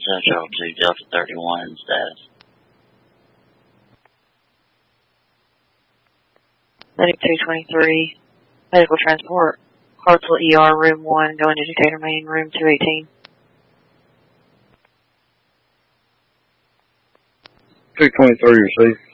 Central to Delta 31 in status. Medic 223, medical transport, Hartsville ER, room 1, going to Decatur, Maine, room 218. 223 received.